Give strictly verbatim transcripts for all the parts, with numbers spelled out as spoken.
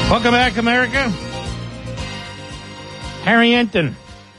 Welcome back, America. Harry Enten,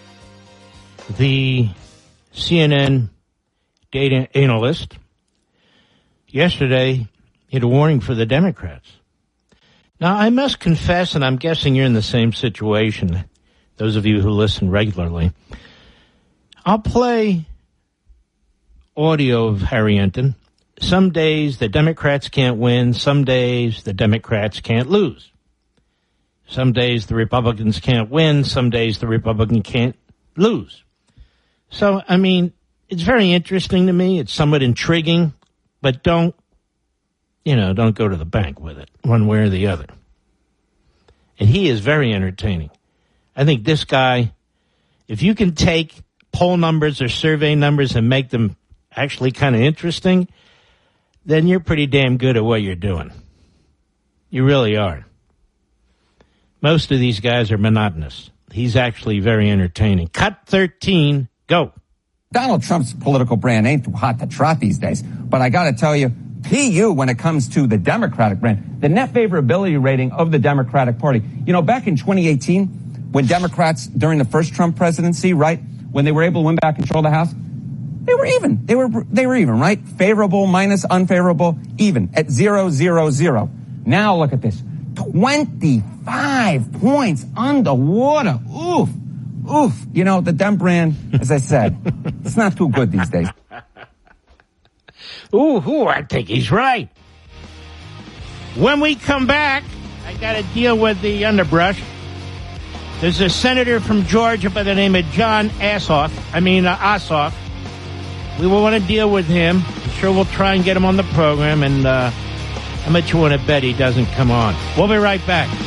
the C N N data analyst, yesterday hit a warning for the Democrats. Now, I must confess, and I'm guessing you're in the same situation, those of you who listen regularly. I'll play audio of Harry Enten. Some days the Democrats can't win. Some days the Democrats can't lose. Some days the Republicans can't win. Some days the Republican can't lose. So, I mean, it's very interesting to me. It's somewhat intriguing, but don't, you know, don't go to the bank with it one way or the other. And he is very entertaining. I think this guy, if you can take poll numbers or survey numbers and make them actually kind of interesting, then you're pretty damn good at what you're doing. You really are. Most of these guys are monotonous. He's actually very entertaining. Cut thirteen, go. Donald Trump's political brand ain't too hot to trot these days. But I got to tell you, P U when it comes to the Democratic brand, the net favorability rating of the Democratic Party. You know, back in twenty eighteen, when Democrats, during the first Trump presidency, right, when they were able to win back control of the House, they were even. They were they were even, right? Favorable minus unfavorable, even at zero, zero, zero. Now look at this. twenty-five points underwater. Oof. Oof. You know, the Dem brand, as I said, it's not too good these days. Ooh, ooh, I think he's right. When we come back, I got to deal with the underbrush. There's a senator from Georgia by the name of Jon Ossoff. I mean, uh, Ossoff. We will want to deal with him. I'm sure we'll try and get him on the program. And uh, how much you want to bet he doesn't come on? We'll be right back.